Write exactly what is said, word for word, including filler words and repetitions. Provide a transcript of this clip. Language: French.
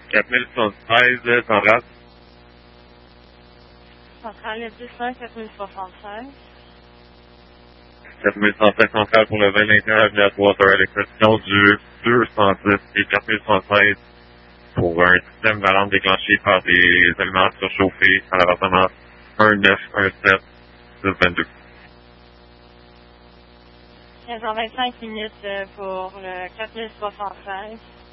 quatre mille soixante-treize, centrale. Centrale, le deux cent quatre mille soixante-seize. quatre mille cent seize centrale pour le vingt-et-un avenue à trois heures à l'exception du deux cent dix et quatre mille soixante-treize pour un système valant déclenché par des éléments surchauffés à l'appartement un neuf un sept six vingt-deux. quinze heures vingt-cinq minutes pour le quatre mille soixante-seize.